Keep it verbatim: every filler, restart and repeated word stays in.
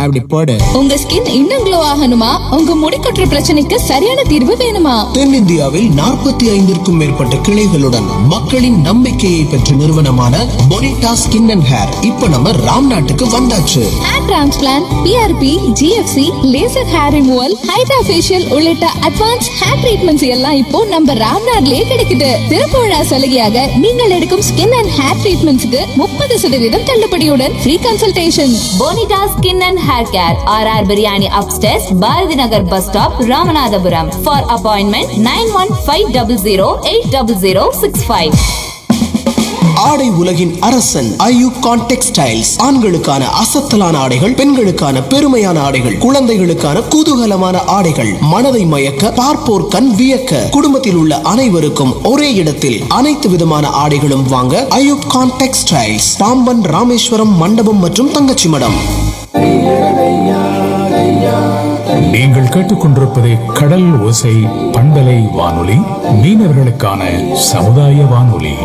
அப்படி போடு. உங்க ஸ்கின் இன்னும் க்ளோ ஆகணுமா? உங்க முடி கொட்டுற பிரச்சனைக்கு சரியான தீர்வு வேணுமா? தென்னிந்தியாவில் நாற்பத்தி ஐந்திற்கும் மேற்பட்ட கிளைகளுடன் மக்களின் நம்பிக்கையை பெற்ற நிறுவனமான பொனிட்டா ஸ்கின் அண்ட் ஹேர் இப்ப நம்ம ராம் நாட்டுக்கு வந்தாச்சு. Hair transplant, B R B, G F C, laser hair removal, hydra facial உள்ளிட்ட அட்வான்ஸ் ஹேர் ட்ரீட்மெண்ட்ஸ் எல்லாம் இப்போ நம்ம ராம்நாட்லயே கிடைக்குது. திறப்பு விழா சலுகையாக நீங்கள் எடுக்கும் ஸ்கின் அண்ட் ஹேர் ட்ரீட்மெண்ட்ஸ்க்கு முப்பது சதவீதம் தள்ளுபடியுடன் free consultation. Bonita Skin and Hair Care, R R Biryani Upstairs, Bharati Nagar Bus Stop, Ramanathapuram. For appointment nine one five zero zero eight zero zero six five. ஆடை உலகின் அரசன் ஐயூகான் textiles. ஆண்களுக்கான அசத்தலான ஆடைகள், பெண்களுக்கான பெருமையான ஆடைகள், குழந்தைகளுக்கான குதூகலமான ஆடைகள், மனதை மயக்க பார்ப்போர் கண் வியக்க, குடும்பத்தில் உள்ள அனைவருக்கும் ஒரே இடத்தில் அனைத்து விதமான ஆடைகளும் வாங்க ஐயூகான் டெக்ஸ்டைல்ஸ், பாம்பன், ராமேஸ்வரம், மண்டபம் மற்றும் தங்கச்சி மடம். நீங்கள் கேட்டுக்கொண்டிருப்பது கடல் ஓசை பண்பலை வானொலி, மீனவர்களுக்கான சமுதாய வானொலி.